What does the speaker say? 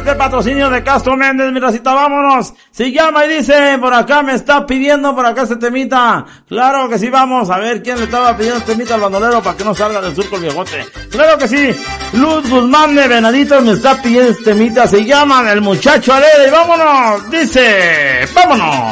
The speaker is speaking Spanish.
este patrocinio de Castro Méndez, mi racita, vámonos. Si llama y dice, por acá me está pidiendo por acá este temita. Claro que sí, vamos a ver quién le estaba pidiendo este temita al bandolero para que no salga del surco el viejote. Claro que sí, Luz Guzmán de Venaditos me está pidiendo este temita. Se llama El Muchacho Alegre y vámonos, dice, vámonos.